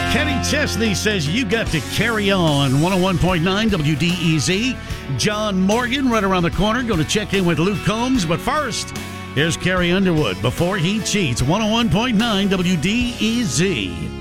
Kenny Chesney says you got to carry on. 101.9 WDEZ. John Morgan right around the corner. Going to check in with Luke Combs. But first, here's Carrie Underwood before he cheats. 101.9 WDEZ.